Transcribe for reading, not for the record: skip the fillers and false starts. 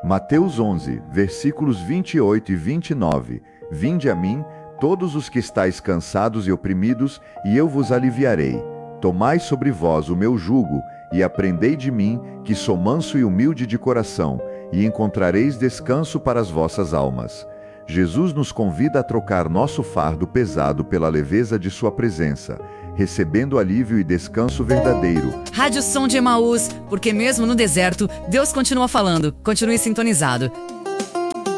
Mateus 11, versículos 28 e 29. Vinde a mim, todos os que estáis cansados e oprimidos, e eu vos aliviarei. Tomai sobre vós o meu jugo, e aprendei de mim, que sou manso e humilde de coração, e encontrareis descanso para as vossas almas. Jesus nos convida a trocar nosso fardo pesado pela leveza de sua presença, recebendo alívio e descanso verdadeiro. Rádio Som de Emaús, porque mesmo no deserto, Deus continua falando. Continue sintonizado.